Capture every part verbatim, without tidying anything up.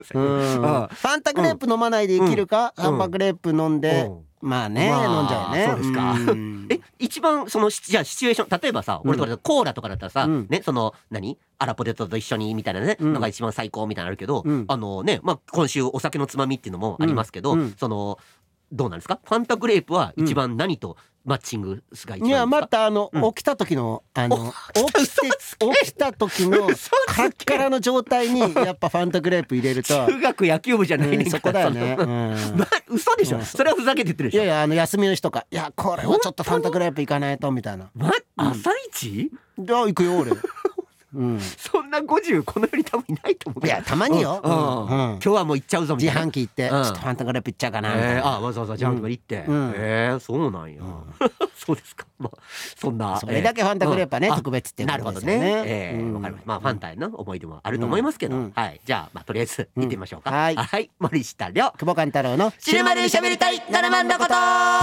うん、ファンタグレープ飲まないで生きるか、うん、ファンタグレープ飲んで、うん、まあね、まあ、飲んじゃうね。 そうですか。うん、え一番そのじゃあシチュエーション、例えばさ、俺とかコーラとかだったらさ、うん、ね、その何アラポテトと一緒にみたいなね、うん、のが一番最高みたいなのあるけど、うん、あのね、まあ今週お酒のつまみっていうのもありますけど、うん、そのどうなんですか、ファンタグレープは一番何とマッチングが一番いいですか？ いや、またあの、うん、起きた時のあの起きて起きた時のカラッカラの状態にやっぱファンタグレープ入れると中学野球部じゃないねんから、うん、 そこだよね、うん、 嘘でしょ、うん、それはふざけて言ってるでしょ。 いやいや、あの休みの日とか、いやこれはちょっとファンタグレープ行かないとみたいな、 ま、朝一、 うん、じゃあ行くよ俺うん、 そんなごじゅうこの世に多分いないと思う。 いやたまによ、うんうんうん、 今日はもう行っちゃうぞみたいな、 自販機行って、うん、ちょっとファンタグレープ行っちゃうかなみたいな、 えー、あわざわざ自販機まで行って、うん、えー、そうなんや、うん、そうですか、まあ、そんなそれだけファンタグレープはね、えー、特別っていうことですよね。 なるほどね、えーうん、わかりました。まあファンタへの思い出もあると思いますけど、うんうん、はい、じゃあ、まあ、とりあえず行ってみましょうか、うん、はい、はい、森下亮、 久保勘太郎の死ぬまでに喋りたいななまんのこと。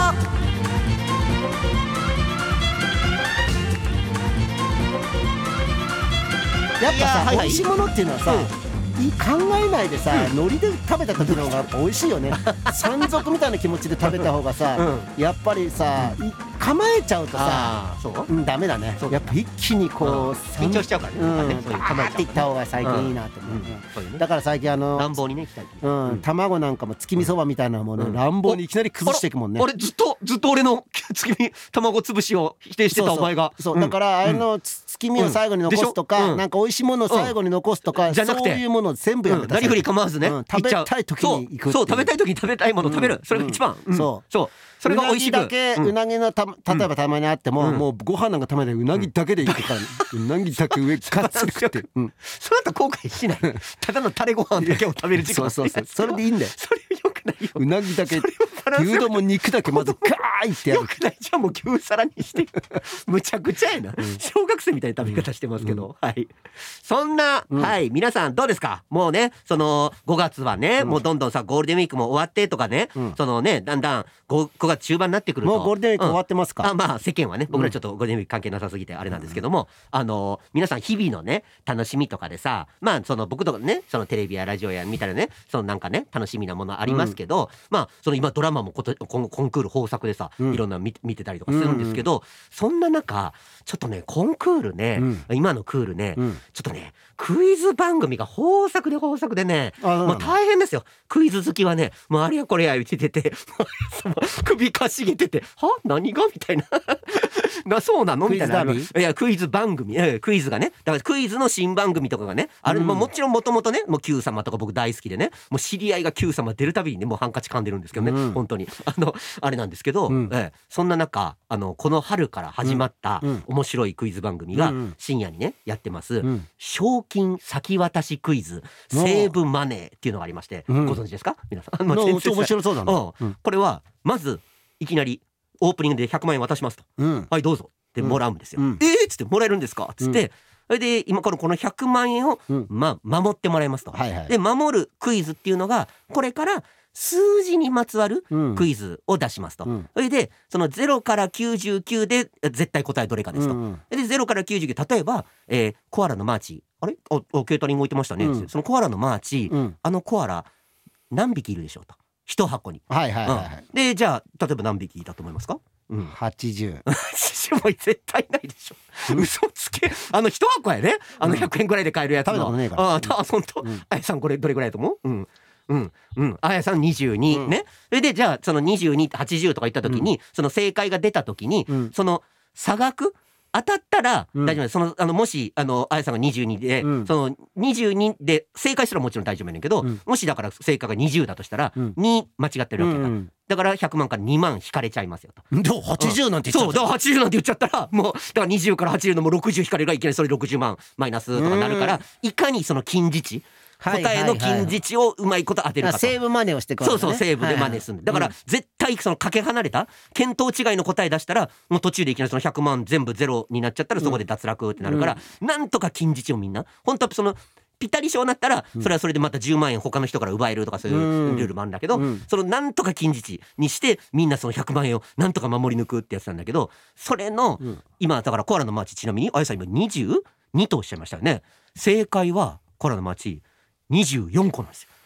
やっぱさ、はいはい、美味しいものっていうのはさ、うん、考えないでさ、うん、海苔で食べた時の方がやっぱ美味しいよね山賊みたいな気持ちで食べた方がさ、うん、やっぱりさ、うん、構えちゃうとさ、そう、うん、ダメだね。やっぱ一気にこう、うん、 緊張しちゃうからね、うん、 そういう構えていった方が最近いいなと思う、うんうんね、だから最近あの乱暴にね行きたい、 うんうん、卵なんかも月見そばみたいなものを乱暴にいきなり崩していくもんね。 俺ずっとずっと俺の月見卵潰しを否定してたお前が、 そうそうそう、だからあれの月見を最後に残すとか、うん、なんか美味しいものを最後に残すとか、うん、じゃなくてそういうものを全部やめた、 なりふり構わずね、うん、 食べたい時に行くっていう、 そうそう、食べたい時に食べたいものを食べる、うん、それが一番、うん、そうそう、それが美味しく、 うなぎだけ、うなぎのた例えばたまにあっても、うん、もうご飯なんか食べないでうなぎだけでいくから、うん、うなぎだけ上かっつり食って、うん、 それだと後悔しない。ただのタレご飯だけを食べる時間、 そうそうそう、それでいいんだよ。 それよくないよ。 うなぎだけ、牛丼も肉だけまずガーイってやる。 よくない。じゃあもう牛皿にしてむちゃくちゃやな、うん、小学生みたいな食べ方してますけど、うん、はい、そんな、うん、はい皆さんどうですか。もうね、そのごがつはね、うん、もうどんどんさゴールデンウィークも終わってとかね、うん、そのねだんだん 5, ごがつ中盤になってくると、 もうゴールデンウィーク終わってますか。 うん、あまあ世間はね、僕らちょっとゴールデンウィーク関係なさすぎてあれなんですけども、うん、あの皆さん日々のね楽しみとかでさ、まあその僕とかね、そのテレビやラジオやみたいなね、そのなんかね楽しみなものありますけど、うん、まあその今ドラマもことコン、コンクール豊作でさ、うん、いろんな 見, 見てたりとかするんですけど、うんうん、そんな中ちょっとねコンクールね、うん、今のクールね、うん、ちょっとねクイズ番組が豊作で豊作でね、もう大変ですよ。クイズ好きはね、もうあれやこれや言ってて首かしげてて、は何がみたいなな、そうなのみたいな、いやクイズ番組、クイズがね、だからクイズの新番組とかがねあれ、うん、もちろんもともとね、もう Q 様とか僕大好きでね、もう知り合いが Q 様出るたびにねもうハンカチ噛んでるんですけどね、うん、本当にあのあれなんですけど、うん、ええ、そんな中あのこの春から始まった面白いクイズ番組が深夜にねやってます、うん、賞金先渡しクイズセーブマネーっていうのがありまして、うん、ご存知ですか皆さん。 まあ、面白そうだな、 うん、これはまずいきなりオープニングでひゃくまんえん渡しますと、うん、はいどうぞってもらうんですよ、うん、えーっつってもらえるんですかっつって、うん、それで今このこのひゃくまんえんを、うんまあ、守ってもらいますと、はいはい、で守るクイズっていうのがこれから数字にまつわるクイズを出しますと、うん、それでそのゼロからきゅうじゅうきゅうで絶対答えどれかですと、うん、でゼロからきゅうじゅうきゅう、例えば、えー、コアラのマーチ、あれああケータリング置いてましたね、うん、そのコアラのマーチ、うん、あのコアラ何匹いるでしょうと一箱に、はいはいはいはい、うん、でじゃあ例えば何匹だと思いますか。うん、 はちじゅうもう絶対ないでしょ、うん、嘘つけ。あの一箱やね、あのひゃくえんぐらいで買えるやつの、うん、食べたことねえから、ああ本当、うん、あやさんこれどれぐらいだと思う。うんうんうん、あやさんにじゅうに、うん、ね。それでじゃあそのにじゅうに、はちじゅうとか言った時に、うん、その正解が出た時に、うん、その差額当たったら大丈夫です、うん、そのあのもしあのあやさんがにじゅうにで、うん、そのにじゅうにで正解したらもちろん大丈夫やねんけど、うん、もしだから正解がにじゅうだとしたら、うん、に間違ってるわけだ、うん、だからひゃくまんからにまん引かれちゃいますよと。 でもはちじゅうなんて言っちゃった、うん、そうだからはちじゅうなんて言っちゃったらもうだからにじゅうからはちじゅうのもろくじゅう引かれるがいきなりそれろくじゅうまんマイナスとかなるから、いかにその近似値答えの近似値をうまいこと当てるかと、 セーブマネーをしてくる、 ね、そうそうセーブでマネーする、はいはい、だから絶対そのかけ離れた見当違いの答え出したらもう途中でいきなりそのひゃくまん全部ゼロになっちゃったらそこで脱落ってなるから、うん、なんとか近似値をみんな本当はそのピタリ賞になったらそれはそれでまたじゅうまんえん他の人から奪えるとかそういうルールもあるんだけど、うん、そのなんとか近似値にしてみんなそのひゃくまんえんをなんとか守り抜くってやつなんだけど、それの、うん、今だからコアラのマーチ、ちなみにあやさん今にじゅうにとおっしゃいましたよね。正解はコアラのマーチにじゅうよんこなんですよ。